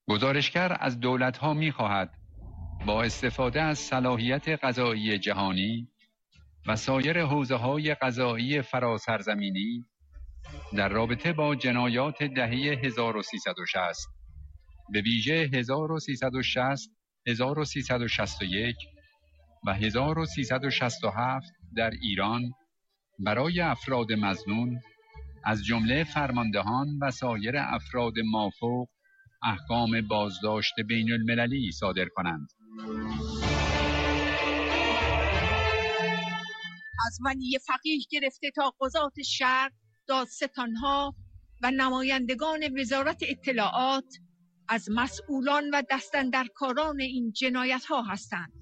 گزارشگر از دولت‌ها می‌خواهد با استفاده از صلاحیت قضایی جهانی و سایر حوزه‌های قضایی فراسرزمینی در رابطه با جنایات دهه 1360 به ویژه 1360، 1361 و 1367 در ایران برای افراد مظنون از جمله فرماندهان و سایر افراد مافوق احکام بازداشت بین المللی صادر کنند. از ولی فقیه گرفته تا قضات شهر، دادستانها و نمایندگان وزارت اطلاعات از مسئولان و دستاندرکاران این جنایت ها هستند.